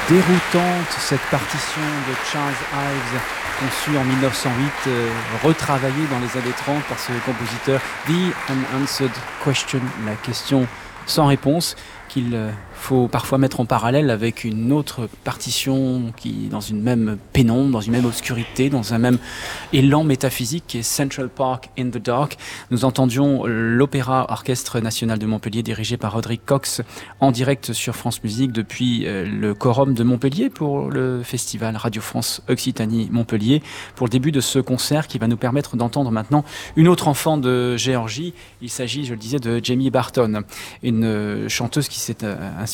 déroutante, cette partition de Charles Ives, conçue en 1908, retravaillée dans les années 30 par ce compositeur. The Unanswered Question, la question sans réponse, qu'il faut parfois mettre en parallèle avec une autre partition qui, dans une même pénombre, dans une même obscurité, dans un même élan métaphysique, qui est Central Park in the Dark. Nous entendions l'Opéra Orchestre National de Montpellier, dirigé par Roderick Cox, en direct sur France Musique depuis le Quorum de Montpellier pour le festival Radio France Occitanie Montpellier, pour le début de ce concert qui va nous permettre d'entendre maintenant une autre enfant de Géorgie. Il s'agit, je le disais, de Jamie Barton, une chanteuse qui s'est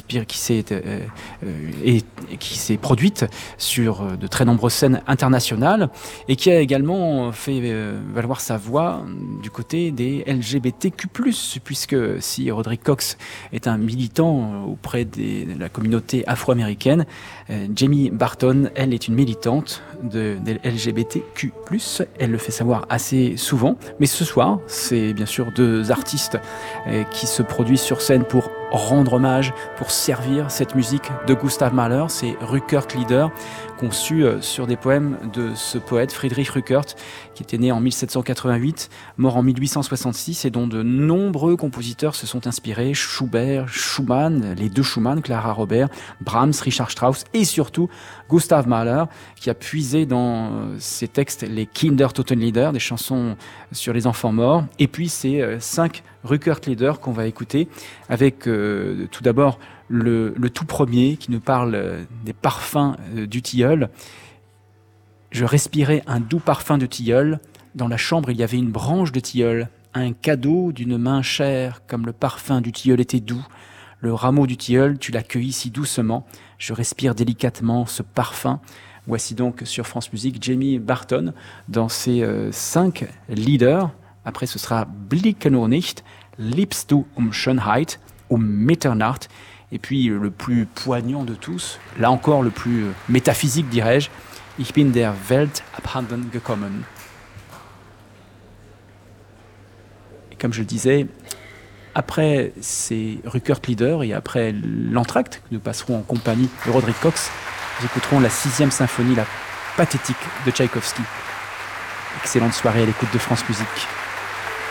qui s'est produite sur de très nombreuses scènes internationales et qui a également fait valoir sa voix du côté des LGBTQ+, puisque si Roderick Cox est un militant auprès de la communauté afro-américaine, Jamie Barton, elle, est une militante des LGBTQ+. Elle le fait savoir assez souvent, mais ce soir, c'est bien sûr deux artistes qui se produisent sur scène pour rendre hommage, pour servir cette musique de Gustav Mahler. C'est Rückert Lieder, conçu sur des poèmes de ce poète Friedrich Rückert, qui était né en 1788, mort en 1866, et dont de nombreux compositeurs se sont inspirés: Schubert, Schumann, les deux Schumann, Clara Robert, Brahms, Richard Strauss, et surtout Gustav Mahler, qui a puisé dans ses textes les Kindertotenlieder, des chansons sur les enfants morts, et puis ces 5 Rückert Lieder qu'on va écouter, avec tout d'abord le tout premier qui nous parle des parfums du tilleul. Je respirais un doux parfum de tilleul. Dans la chambre, il y avait une branche de tilleul, un cadeau d'une main chère, comme le parfum du tilleul était doux. Le rameau du tilleul, tu l'as cueilli si doucement. Je respire délicatement ce parfum. Voici donc sur France Musique Jamie Barton dans ses 5 leaders. Après, ce sera Blicke nur nicht, liebst du Schönheit, Mitternacht. Et puis, le plus poignant de tous, là encore le plus métaphysique, dirais-je, Ich bin der Welt abhanden gekommen. Et comme je le disais, après ces Rückert Lieder et après l'entracte que nous passerons en compagnie de Roderick Cox, nous écouterons la 6e symphonie, la pathétique de Tchaïkovski. Excellente soirée à l'écoute de France Musique.